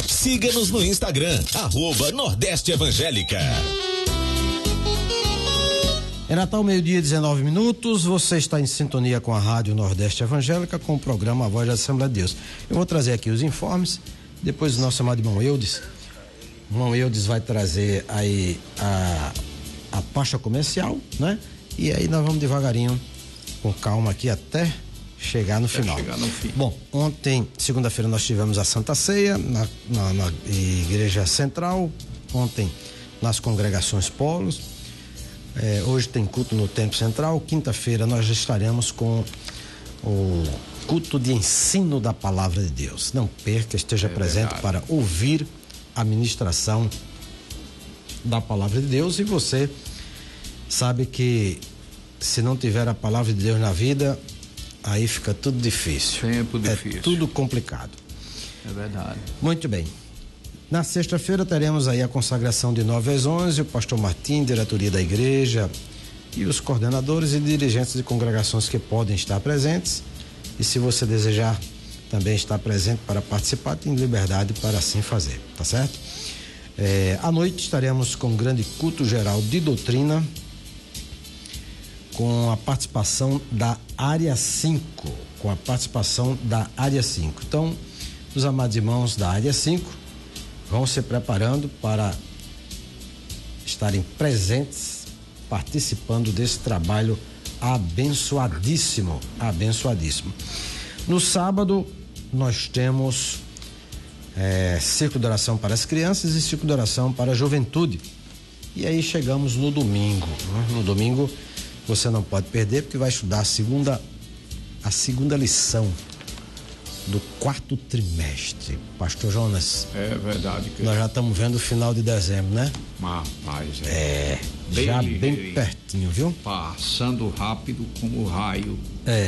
Siga-nos no Instagram, @Nordeste Evangélica. É Natal, 12:19. Você está em sintonia com a Rádio Nordeste Evangélica, com o programa A Voz da Assembleia de Deus. Eu vou trazer aqui os informes, depois o nosso amado irmão Eudes. O irmão Eudes vai trazer aí a pasta comercial, né? E aí nós vamos devagarinho, com calma aqui, até chegar no final. Bom, ontem, segunda-feira, nós tivemos a Santa Ceia na Igreja Central, ontem nas congregações polos. Hoje tem culto no Templo Central. Quinta-feira nós estaremos com o culto de ensino da Palavra de Deus. Não perca, esteja presente para ouvir a ministração da Palavra de Deus. E você sabe que se não tiver a Palavra de Deus na vida, aí fica tudo difícil. Difícil. Tudo complicado. É verdade. Muito bem. Na sexta-feira teremos aí a consagração de 9 às 11, o pastor Martim, diretoria da igreja e os coordenadores e dirigentes de congregações que podem estar presentes. E se você desejar também estar presente para participar, tem liberdade para assim fazer, tá certo? À noite estaremos com um grande culto geral de doutrina, com a participação da área 5, Então, os amados irmãos da área 5 vão se preparando para estarem presentes, participando desse trabalho abençoadíssimo. No sábado, nós temos círculo de oração para as crianças e círculo de oração para a juventude. E aí chegamos no domingo, né? No domingo você não pode perder, porque vai estudar a segunda lição do 4º trimestre. Pastor Jonas. É verdade. Nós já estamos vendo o final de dezembro, né? Rapaz, já bem pertinho, viu? Passando rápido como o raio.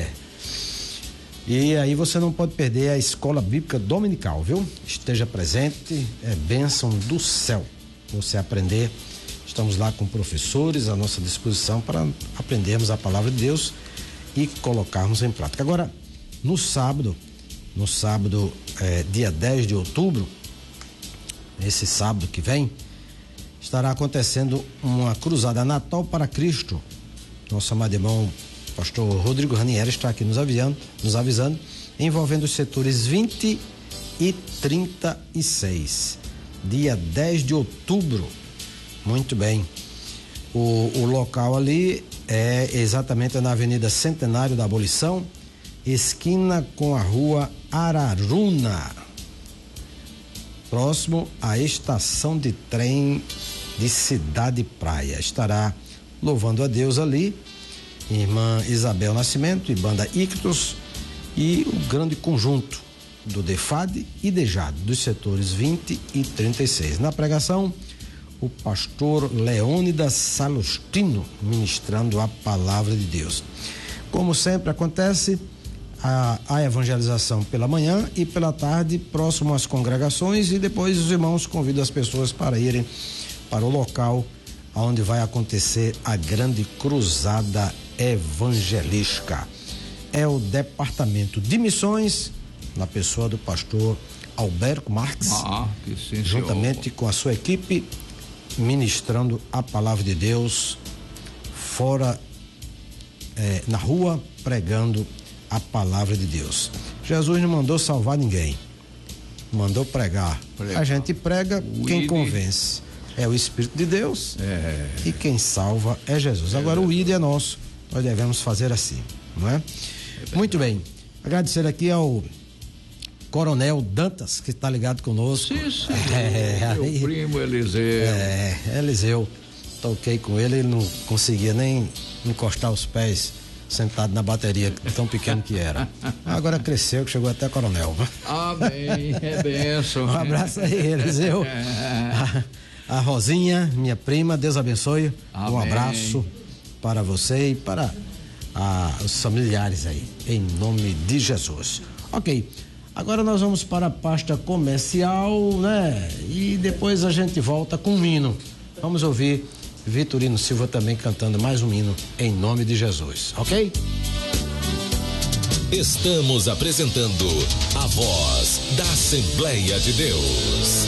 E aí você não pode perder a escola bíblica dominical, viu? Esteja presente, é bênção do céu. Você aprender, estamos lá com professores à nossa disposição para aprendermos a palavra de Deus e colocarmos em prática. Agora, no sábado, dia 10 de outubro, esse sábado que vem, estará acontecendo uma cruzada Natal para Cristo. Nosso amado irmão pastor Rodrigo Ranieri está aqui nos avisando, envolvendo os setores 20 e 36. Dia 10 de outubro. Muito bem. O local ali é exatamente na Avenida Centenário da Abolição, esquina com a Rua Araruna, próximo à estação de trem de Cidade Praia. Estará louvando a Deus ali irmã Isabel Nascimento e banda Ictus e o grande conjunto do DEFAD e DEJAD, dos setores 20 e 36. Na pregação, o pastor Leônidas Salustino ministrando a palavra de Deus. Como sempre acontece, a evangelização pela manhã e pela tarde, próximo às congregações, e depois os irmãos convidam as pessoas para irem para o local onde vai acontecer a grande cruzada evangelística. É o Departamento de Missões, na pessoa do pastor Alberto Marques, juntamente com a sua equipe, ministrando a palavra de Deus fora, na rua, pregando a palavra de Deus. Jesus não mandou salvar ninguém, mandou pregar. A gente prega, quem convence é o Espírito de Deus, e quem salva é Jesus. Agora o ID é nosso, nós devemos fazer assim, não é? Muito bem, agradecer aqui ao Coronel Dantas, que está ligado conosco. Sim, meu primo Eliseu. Eliseu, toquei com ele, ele não conseguia nem encostar os pés sentado na bateria, tão pequeno que era. Agora cresceu, que chegou até coronel. Amém, é benção. Um abraço aí, Eliseu. A Rosinha, minha prima, Deus abençoe. Amém. Um abraço para você e para os familiares aí, em nome de Jesus. Ok, agora nós vamos para a pasta comercial, né? E depois a gente volta com um hino. Vamos ouvir Vitorino Silva também cantando mais um hino em nome de Jesus, ok? Estamos apresentando a voz da Assembleia de Deus.